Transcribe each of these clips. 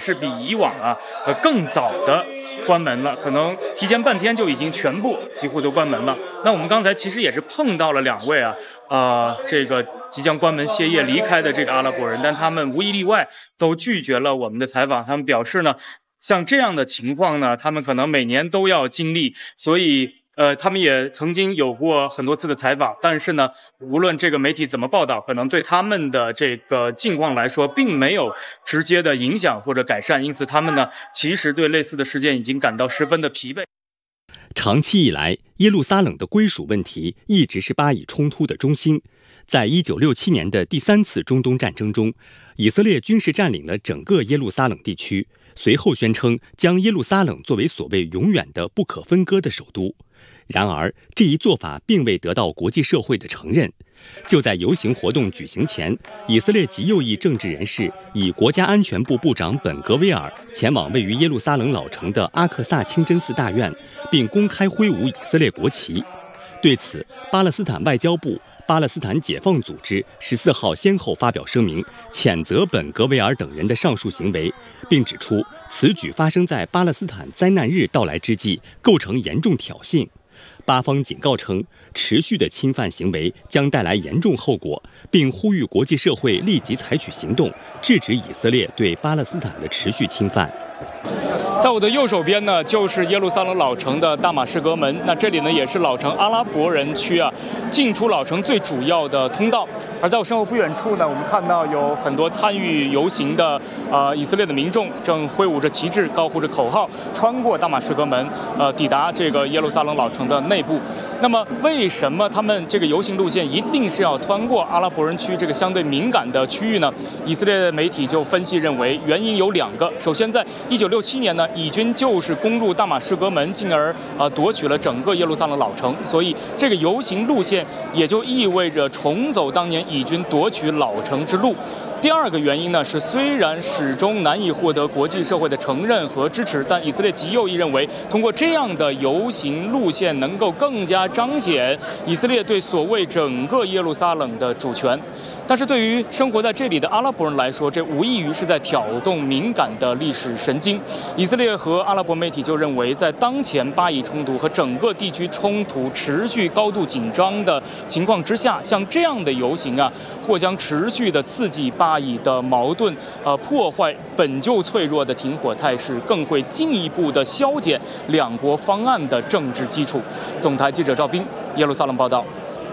是比以往更早的关门了，可能提前半天就已经全部几乎都关门了。那我们刚才其实也是碰到了2位这个即将关门歇业离开的这个阿拉伯人，但他们无一例外都拒绝了我们的采访。他们表示呢，像这样的情况呢，他们可能每年都要经历，所以他们也曾经有过很多次的采访，但是呢，无论这个媒体怎么报道，可能对他们的这个境况来说，并没有直接的影响或者改善，因此他们呢，其实对类似的事件已经感到十分的疲惫。 长期以来，耶路撒冷的归属问题一直是巴以冲突的中心。在1967年的第3次中东战争中，以色列军事占领了整个耶路撒冷地区，随后宣称将耶路撒冷作为所谓永远的不可分割的首都。然而，这一做法并未得到国际社会的承认。就在游行活动举行前，以色列极右翼政治人士以国家安全部部长本格威尔前往位于耶路撒冷老城的阿克萨清真寺大院，并公开挥舞以色列国旗。对此，巴勒斯坦外交部、巴勒斯坦解放组织14号先后发表声明，谴责本格威尔等人的上述行为，并指出此举发生在巴勒斯坦灾难日到来之际，构成严重挑衅。巴方警告称，持续的侵犯行为将带来严重后果，并呼吁国际社会立即采取行动，制止以色列对巴勒斯坦的持续侵犯。 在我的右手边呢，就是耶路撒冷老城的大马士革门。那这里呢，也是老城阿拉伯人区进出老城最主要的通道。而在我身后不远处呢，我们看到有很多参与游行的以色列的民众正挥舞着旗帜，高呼着口号，穿过大马士革门，抵达这个耶路撒冷老城的内部。那么，为什么他们这个游行路线一定是要穿过阿拉伯人区这个相对敏感的区域呢？以色列媒体就分析认为，原因有2个。首先，在1967年呢，以军就是攻入大马士革门，进而夺取了整个耶路撒冷老城，所以这个游行路线也就意味着重走当年以军夺取老城之路。第2个原因呢是，虽然始终难以获得国际社会的承认和支持，但以色列极右翼认为，通过这样的游行路线能够更加彰显以色列对所谓整个耶路撒冷的主权。但是对于生活在这里的阿拉伯人来说，这无异于是在挑动敏感的历史神经。以色列和阿拉伯媒体就认为，在当前巴以冲突和整个地区冲突持续高度紧张的情况之下，像这样的游行或将持续的刺激巴以的矛盾，破坏本就脆弱的停火态势，更会进一步的削减2国方案的政治基础。总台记者赵斌，耶路撒冷报道。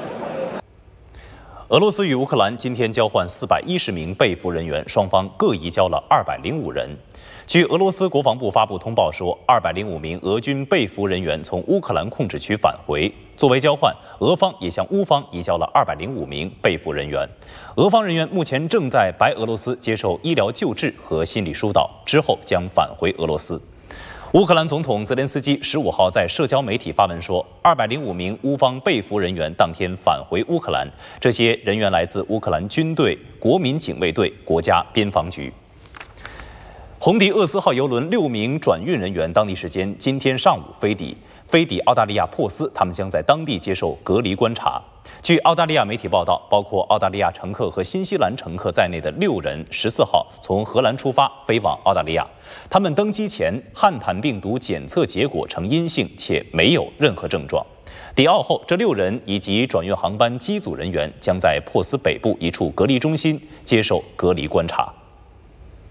俄罗斯与乌克兰今天交换410名被俘人员，双方各移交了205人。据俄罗斯国防部发布通报说，205名俄军被俘人员从乌克兰控制区返回。作为交换，俄方也向乌方移交了205名被俘人员。俄方人员目前正在白俄罗斯接受医疗救治和心理疏导，之后将返回俄罗斯。乌克兰总统泽连斯基15号在社交媒体发文说，205名乌方被俘人员当天返回乌克兰，这些人员来自乌克兰军队、国民警卫队、国家边防局。红迪厄斯号邮轮6名转运人员当地时间今天上午飞抵澳大利亚珀斯，他们将在当地接受隔离观察。据澳大利亚媒体报道，包括澳大利亚乘客和新西兰乘客在内的6人14号从荷兰出发飞往澳大利亚。他们登机前汉坦病毒检测结果呈阴性，且没有任何症状。抵澳后，这6人以及转运航班机组人员将在珀斯北部一处隔离中心接受隔离观察。